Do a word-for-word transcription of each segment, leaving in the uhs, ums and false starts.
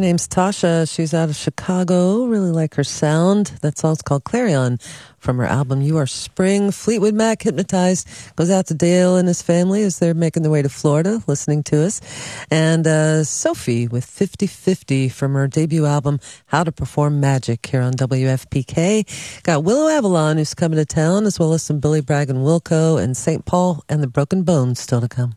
Her name's Tasha. She's out of Chicago. Really like her sound. That song's called Clarion from her album You Are Spring. Fleetwood Mac, Hypnotized, goes out to Dale and his family as they're making their way to Florida listening to us. And uh, Sophie with fifty fifty from her debut album How to Perform Magic here on W F P K. Got Willow Avalon who's coming to town, as well as some Billy Bragg and Wilco and Saint Paul and the Broken Bones still to come.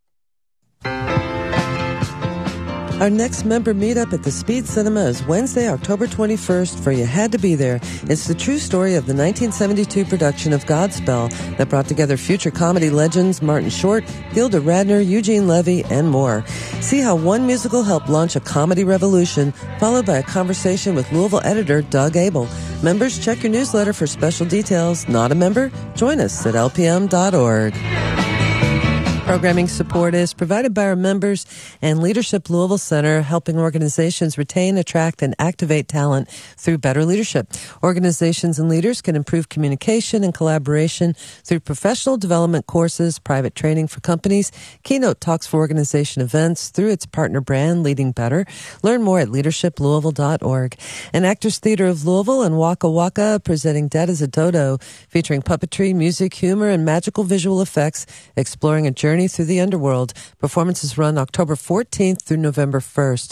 Our next member meetup at the Speed Cinema is Wednesday, October twenty-first for You Had to Be There. It's the true story of the nineteen seventy-two production of Godspell that brought together future comedy legends Martin Short, Gilda Radner, Eugene Levy, and more. See how one musical helped launch a comedy revolution, followed by a conversation with Louisville editor Doug Abel. Members, check your newsletter for special details. Not a member? Join us at L P M dot org. Programming support is provided by our members and Leadership Louisville Center, helping organizations retain, attract, and activate talent through better leadership. Organizations and leaders can improve communication and collaboration through professional development courses, private training for companies, keynote talks for organization events through its partner brand, Leading Better. Learn more at leadership louisville dot org. And Actors Theater of Louisville and Waka Waka presenting Dead as a Dodo, featuring puppetry, music, humor, and magical visual effects, exploring a journey through the underworld. Performances run October fourteenth through November first.